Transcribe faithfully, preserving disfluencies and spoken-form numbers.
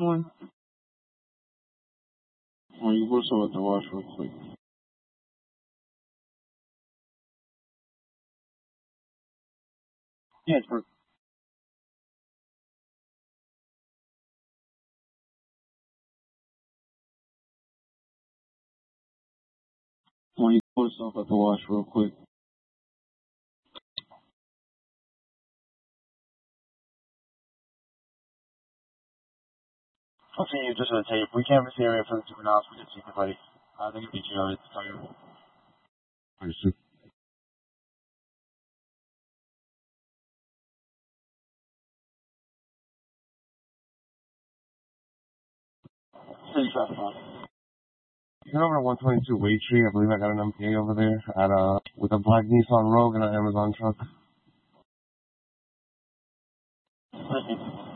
One. Well, you go so at the wash real quick. Yeah, it's working. Well, you go yourself at the wash real quick. Okay, you just on the tape. We can't miss the area for the super now, so we can see everybody. I think it'd be chill. It's tired. I see. Pretty fast, man. You're over at one twenty-two Wade Tree. I believe I got an M P A over there at uh with a black Nissan Rogue and an Amazon truck.